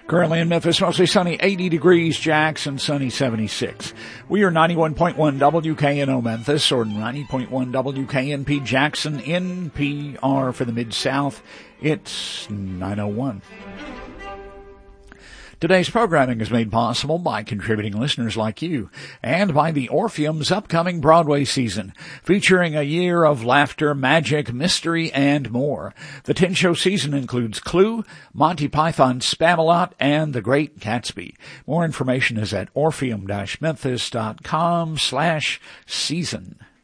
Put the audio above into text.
Currently in Memphis, mostly sunny, 80 degrees. Jackson, sunny, 76. We are 91.1 WKNO Memphis or 90.1 WKNP Jackson, NPR for the Mid-South. It's 9:01. Today's programming is made possible by contributing listeners like you and by the Orpheum's upcoming Broadway season, featuring a year of laughter, magic, mystery, and more. The 10-show season includes Clue, Monty Python's Spamalot, and The Great Gatsby. More information is at orpheum-memphis.com/season.